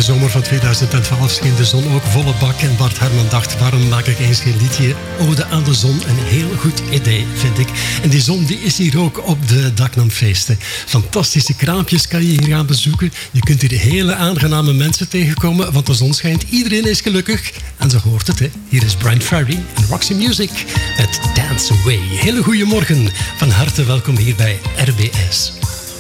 de zomer van 2012 scheen de zon ook volle bak. En Bart Herman dacht, waarom maak ik eens geen liedje Ode aan de Zon? Een heel goed idee, vind ik. En die zon die is hier ook op de Daknamfeesten. Fantastische kraampjes kan je hier gaan bezoeken. Je kunt hier hele aangename mensen tegenkomen, want de zon schijnt. Iedereen is gelukkig. En zo hoort het, hè. Hier is Bryan Ferry en Roxy Music met Dance Away. Hele goede morgen. Van harte welkom hier bij RBS.